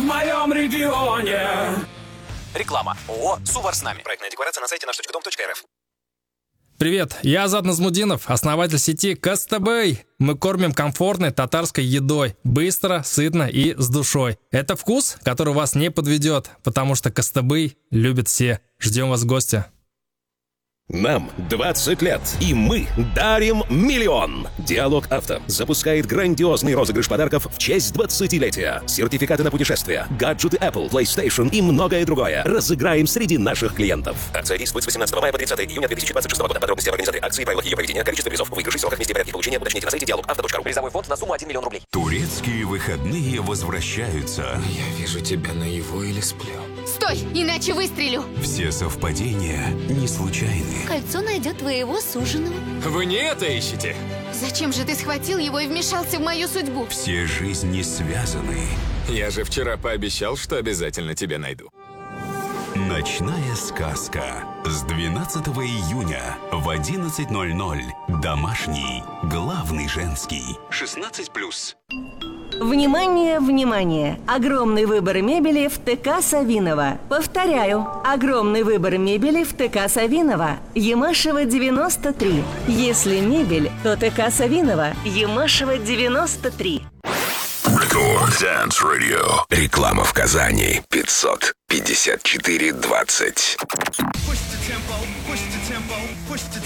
моем регионе. Реклама. ООО «Сувар с нами». Проектная декларация на сайте наш.дом.рф. Привет, я Азат Назмудинов, основатель сети Костабэй. Мы кормим комфортной татарской едой, быстро, сытно и с душой. Это вкус, который вас не подведет, потому что Костабэй любят все. Ждем вас в гости. Нам 20 лет, и мы дарим миллион. Диалог Авто запускает грандиозный розыгрыш подарков в честь 20-летия. Сертификаты на путешествия, гаджеты Apple, PlayStation и многое другое. Разыграем среди наших клиентов. Акция действует с 18 мая по 30 июня 2026 года. Подробности об организации акции, правилах ее проведения, количество призов, выигрышей, сроках, месте и порядке получения уточните на сайте dialogauto.ru. Призовой фонд на сумму 1 миллион рублей. Турецкие выходные возвращаются. Я вижу тебя наяву или сплю. Стой, иначе выстрелю. Все совпадения не случайны. Кольцо найдет твоего суженого. Вы не это ищете? Зачем же ты схватил его и вмешался в мою судьбу? Все жизни связаны. Я же вчера пообещал, что обязательно тебя найду. Ночная сказка. С 12 июня в 11:00. Домашний, главный женский. 16+. Внимание, внимание! Огромный выбор мебели в ТК Савинова. Повторяю, огромный выбор мебели в ТК Савинова. Ямашева 93. Если мебель, то ТК Савинова. Ямашева 93. Рекорд Dance Radio. Реклама в Казани. 554-20.